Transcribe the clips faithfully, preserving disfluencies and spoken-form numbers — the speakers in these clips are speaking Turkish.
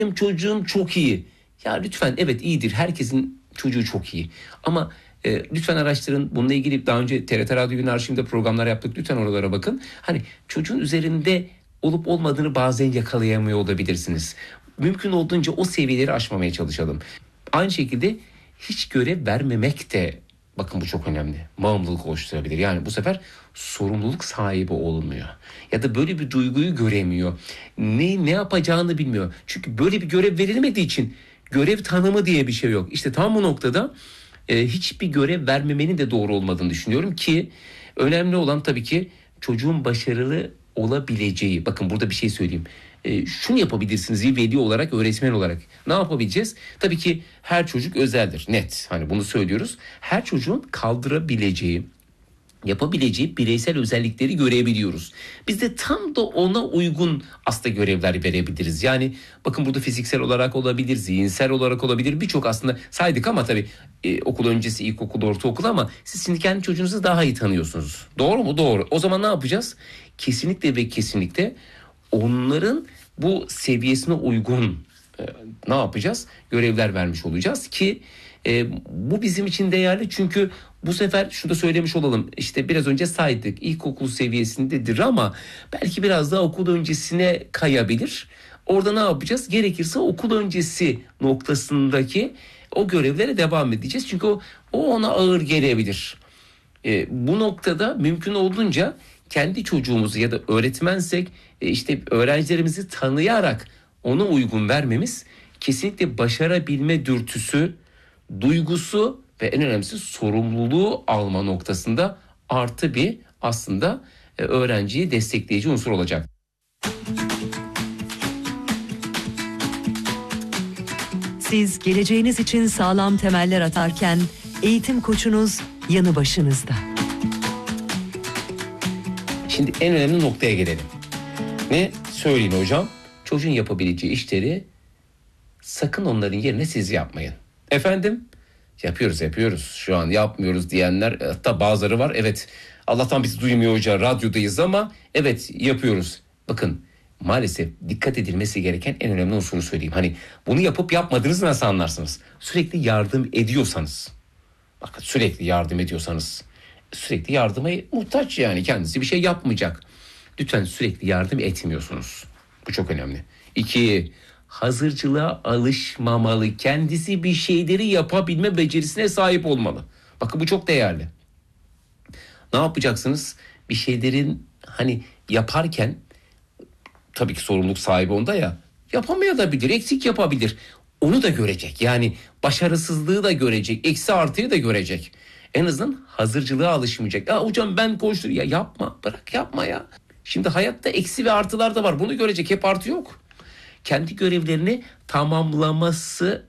Benim çocuğum çok iyi. Ya lütfen, evet iyidir. Herkesin çocuğu çok iyi. Ama e, lütfen araştırın. Bununla ilgili daha önce T R T Radyo'nun arşivinde programlar yaptık. Lütfen oralara bakın. Hani çocuğun üzerinde olup olmadığını bazen yakalayamıyor olabilirsiniz. Mümkün olduğunca o seviyeleri aşmamaya çalışalım. Aynı şekilde hiç görev vermemek de, bakın bu çok önemli, bağımlılık oluşturabilir. Yani bu sefer sorumluluk sahibi olmuyor. Ya da böyle bir duyguyu göremiyor. Ne, ne yapacağını bilmiyor. Çünkü böyle bir görev verilmediği için görev tanımı diye bir şey yok. İşte tam bu noktada e, hiçbir görev vermemenin de doğru olmadığını düşünüyorum ki önemli olan tabii ki çocuğun başarılı olabileceği. Bakın burada bir şey söyleyeyim. E, şunu yapabilirsiniz bir veli olarak, öğretmen olarak. Ne yapabileceğiz? Tabii ki her çocuk özeldir. Net. Hani bunu söylüyoruz. Her çocuğun kaldırabileceği, yapabileceği bireysel özellikleri görebiliyoruz. Biz de tam da ona uygun aslında görevler verebiliriz. Yani bakın burada fiziksel olarak olabilir, zihinsel olarak olabilir. Birçok aslında saydık ama tabii e, okul öncesi, ilkokul, ortaokul, ama siz şimdi kendi çocuğunuzu daha iyi tanıyorsunuz. Doğru mu? Doğru. O zaman ne yapacağız? Kesinlikle ve kesinlikle onların bu seviyesine uygun e, ne yapacağız? Görevler vermiş olacağız ki e, bu bizim için değerli. Çünkü bu sefer şunu da söylemiş olalım. İşte biraz önce saydık. İlkokul seviyesindedir ama belki biraz daha okul öncesine kayabilir. Orada ne yapacağız? Gerekirse okul öncesi noktasındaki o görevlere devam edeceğiz. Çünkü o, o ona ağır gelebilir. E, bu noktada mümkün olduğunca kendi çocuğumuzu ya da öğretmensek e, işte öğrencilerimizi tanıyarak ona uygun vermemiz kesinlikle başarabilme dürtüsü, duygusu ve en önemlisi sorumluluğu alma noktasında artı bir aslında e, öğrenciyi destekleyici unsur olacak. Siz geleceğiniz için sağlam temeller atarken eğitim koçunuz yanı başınızda. Şimdi en önemli noktaya gelelim. Ne söyleyeyim hocam? Çocuğun yapabileceği işleri sakın onların yerine siz yapmayın. Efendim? Yapıyoruz yapıyoruz. Şu an yapmıyoruz diyenler hatta bazıları var. Evet, Allah'tan bizi duymuyor hoca, radyodayız ama evet yapıyoruz. Bakın maalesef dikkat edilmesi gereken en önemli unsuru söyleyeyim. Hani bunu yapıp yapmadığınızı nasıl anlarsınız? Sürekli yardım ediyorsanız. Bakın sürekli yardım ediyorsanız. Sürekli yardıma muhtaç, yani kendisi bir şey yapmayacak. Lütfen sürekli yardım etmiyorsunuz. Bu çok önemli. İki, hazırcılığa alışmamalı. Kendisi bir şeyleri yapabilme becerisine sahip olmalı. Bakın bu çok değerli. Ne yapacaksınız? Bir şeylerin hani yaparken tabii ki sorumluluk sahibi onda ya. Yapamayabilir, eksik yapabilir. Onu da görecek. Yani başarısızlığı da görecek, eksi artıyı da görecek. En azından hazırcılığa alışmayacak. Ya hocam ben koştur. Ya yapma, bırak yapma ya. Şimdi hayatta eksi ve artılar da var. Bunu görecek, hep artı yok. Kendi görevlerini tamamlaması,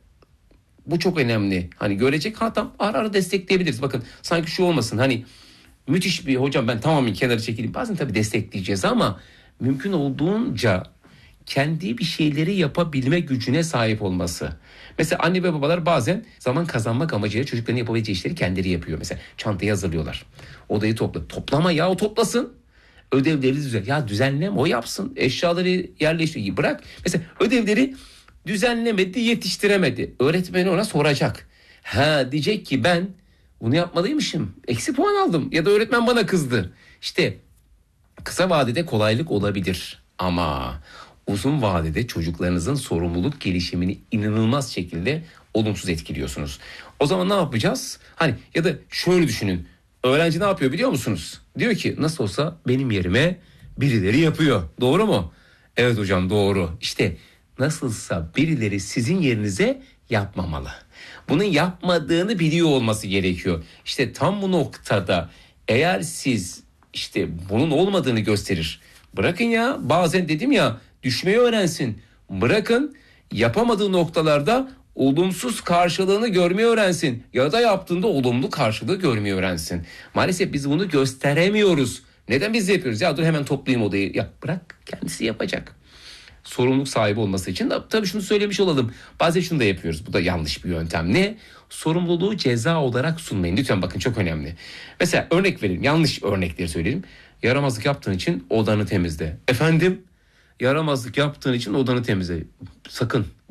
bu çok önemli. Hani görecek, ha tam ara ara destekleyebiliriz. Bakın sanki şu olmasın, hani müthiş bir hocam ben tamamen kenara çekileyim. Bazen tabii destekleyeceğiz ama mümkün olduğunca kendi bir şeyleri yapabilme gücüne sahip olması. Mesela anne ve babalar bazen zaman kazanmak amacıyla çocukların yapabileceği işleri kendileri yapıyor. Mesela çantayı hazırlıyorlar. Odayı topla. Toplama ya, o toplasın. Ödevleri düzen. Ya düzenleme, o yapsın. Eşyaları yerleştir. Bırak. Mesela ödevleri düzenlemedi, yetiştiremedi. Öğretmeni ona soracak. Ha diyecek ki ben bunu yapmalıymışım. Eksi puan aldım ya da öğretmen bana kızdı. İşte kısa vadede kolaylık olabilir ama uzun vadede çocuklarınızın sorumluluk gelişimini inanılmaz şekilde olumsuz etkiliyorsunuz. O zaman ne yapacağız? Hani ya da şöyle düşünün. Öğrenci ne yapıyor biliyor musunuz? Diyor ki nasıl olsa benim yerime birileri yapıyor. Doğru mu? Evet hocam doğru. İşte nasılsa birileri sizin yerinize yapmamalı. Bunun yapmadığını biliyor olması gerekiyor. İşte tam bu noktada eğer siz işte bunun olmadığını gösterir. Bırakın ya, bazen dedim ya, düşmeyi öğrensin. Bırakın yapamadığı noktalarda olumsuz karşılığını görmeyi öğrensin. Ya da yaptığında olumlu karşılığı görmeyi öğrensin. Maalesef biz bunu gösteremiyoruz. Neden biz yapıyoruz? Ya dur hemen toplayayım odayı. Ya bırak, kendisi yapacak. Sorumluluk sahibi olması için de tabii şunu söylemiş olalım. Bazen şunu da yapıyoruz. Bu da yanlış bir yöntem. Ne? Sorumluluğu ceza olarak sunmayın. Lütfen bakın, çok önemli. Mesela örnek verelim. Yanlış örnekleri söyleyelim. Yaramazlık yaptığın için odanı temizle. Efendim? yaramazlık yaptığın için odanı temizle. Sakın.